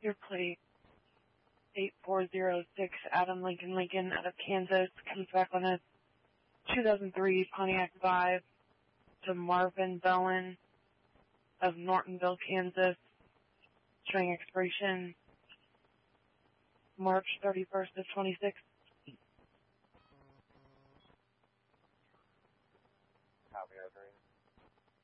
Your plate 8406 Adam Lincoln out of Kansas comes back on a 2003 Pontiac Vibe to Marvin Bellin of Nortonville, Kansas, showing expiration March 31st of 26.